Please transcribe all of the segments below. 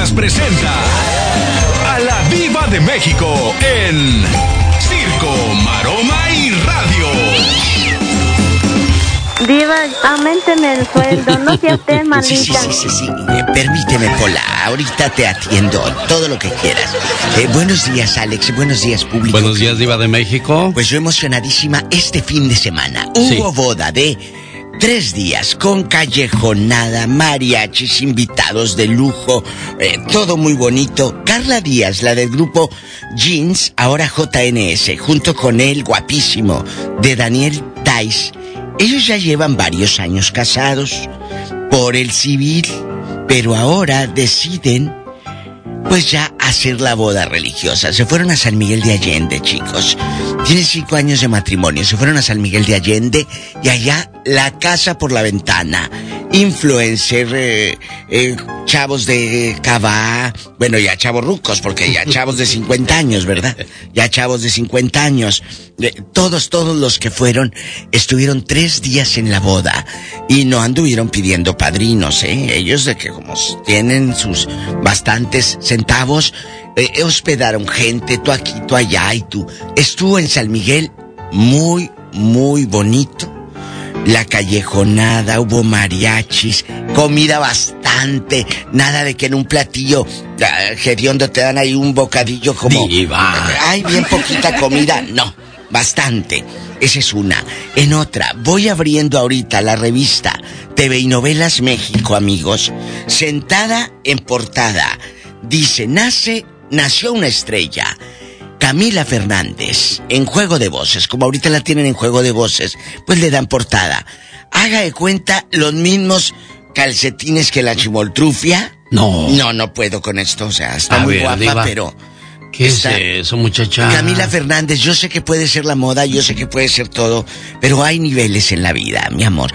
Cárdenas presenta a la Diva de México en Circo, Maroma y Radio. Diva, auménteme el sueldo, no sea usted malita. Sí. Permíteme, Pola, ahorita te atiendo, todo lo que quieras. Buenos días, Alex, buenos días, público. Buenos días, Diva de México. Pues yo emocionadísima este fin de semana. Sí. Hubo boda de 3 días con callejonada, mariachis, invitados de lujo, todo muy bonito. Carla Díaz, la del grupo Jeans, ahora JNS, junto con él, guapísimo, de Daniel Tais. Ellos ya llevan varios años casados por el civil, pero ahora deciden, pues ya hacer la boda religiosa. Se fueron a San Miguel de Allende, chicos. Tienen 5 años de matrimonio. Se fueron a San Miguel de Allende y allá la casa por la ventana. Influencer, chavos de Cabá, bueno, ya chavos rucos, porque ya chavos de 50 años, ¿verdad? Ya chavos de 50 años. Todos los que fueron, estuvieron 3 días en la boda y no anduvieron pidiendo padrinos, Ellos de que como tienen sus bastantes centavos, hospedaron gente, tú aquí, tú allá y tú. Estuvo en San Miguel muy, muy bonito. La callejonada, hubo mariachis, comida bastante, nada de que en un platillo hediondo te dan ahí un bocadillo como... Diva. Ay, bien poquita comida, no, bastante. Esa es una. En otra, voy abriendo ahorita la revista TV y Novelas México, amigos. Sentada en portada, dice, nació una estrella. Camila Fernández, en Juego de Voces, como ahorita la tienen en Juego de Voces, pues le dan portada. Haga de cuenta los mismos calcetines que la Chimoltrufia. No puedo con esto, o sea, está muy guapa, Diva, pero... ¿Qué es eso, muchacha? Camila Fernández, yo sé que puede ser la moda, yo sé que puede ser todo, pero hay niveles en la vida, mi amor.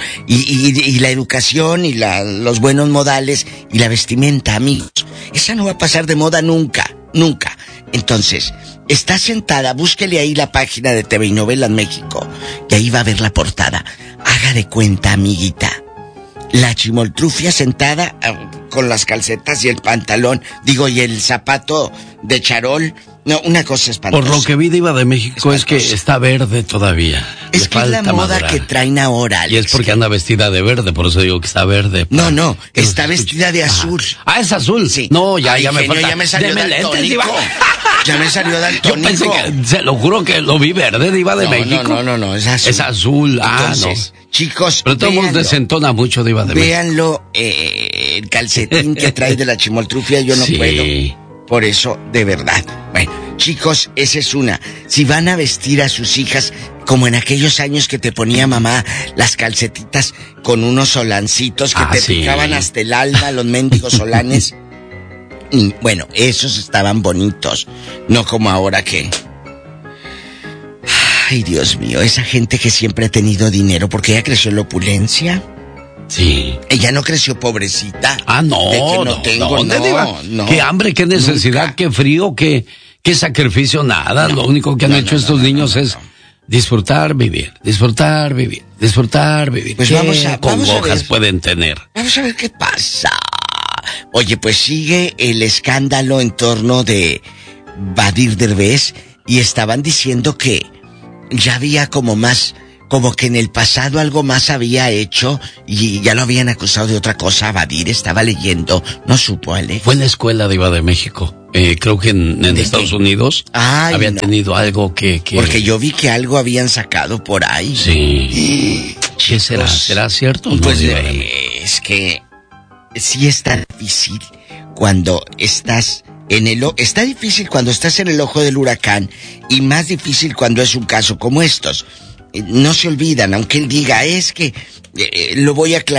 Y la educación y los buenos modales y la vestimenta, amigos. Esa no va a pasar de moda nunca. Entonces, está sentada, búsquele ahí la página de TV y Novelas México, y ahí va a ver la portada. Haga de cuenta, amiguita, la Chimoltrufia sentada con las calcetas y el pantalón, y el zapato de charol. No, una cosa espantosa. Por lo que vi, Diva de México, es que está verde todavía. Es que es la moda madurar. Que traen ahora, Alex. Y es porque anda vestida de verde, por eso digo que está verde. No, está vestida de azul. Ah, ¿es azul? Sí. No, ya me falta. Ya me salió daltónico. Ya me salió daltónico. Yo pensé que, se lo juro que lo vi verde, Diva de México. No, es azul. Es azul, entonces, no. Chicos, pero todos desentona mucho, Diva de México. Véanlo, el calcetín que trae de la Chimoltrufia, yo no puedo. Por eso, de verdad. Bueno, chicos, esa es una. Si van a vestir a sus hijas, como en aquellos años que te ponía mamá las calcetitas con unos solancitos que te picaban hasta el alma, los mendigos solanes. Bueno, esos estaban bonitos. No como ahora que... Ay, Dios mío, esa gente que siempre ha tenido dinero, porque ella creció en la opulencia. Sí. Ella no creció pobrecita. No. De que no tengo, no. Qué hambre, qué necesidad, nunca. Qué frío, qué sacrificio, nada. Lo único que han hecho estos niños es disfrutar, vivir. Pues vamos a congojas pueden tener. Vamos a ver qué pasa. Oye, pues sigue el escándalo en torno de Badir Derbez y estaban diciendo que ya había como que en el pasado algo más había hecho y ya lo habían acusado de otra cosa. Badir estaba leyendo, no supo, Alex. Fue en la escuela de Iba de México. Creo que en Estados Unidos habían tenido algo que... Porque yo vi que algo habían sacado por ahí. Sí. ¿Qué será? ¿Será cierto? Pues es que sí está difícil cuando estás está difícil cuando estás en el ojo del huracán y más difícil cuando es un caso como estos. No se olvidan, aunque él diga, es que lo voy a aclarar.